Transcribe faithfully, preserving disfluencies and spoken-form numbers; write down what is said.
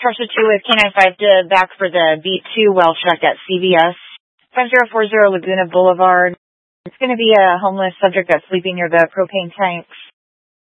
Trisha two with K nine five to back for the B two well check at C V S. five zero four zero Laguna Boulevard. It's going to be a homeless subject that's sleeping near the propane tanks.